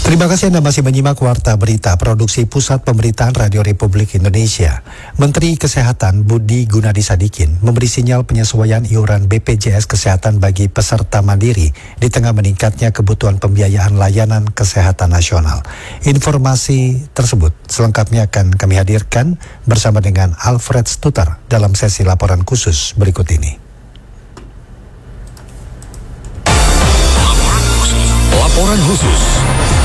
Terima kasih Anda masih menyimak Warta Berita Produksi Pusat Pemberitaan Radio Republik Indonesia. Menteri Kesehatan Budi Gunadi Sadikin memberi sinyal penyesuaian iuran BPJS Kesehatan bagi peserta mandiri di tengah meningkatnya kebutuhan pembiayaan layanan kesehatan nasional. Informasi tersebut selengkapnya akan kami hadirkan bersama dengan Alfred Stuter dalam sesi laporan khusus berikut ini. Laporan khusus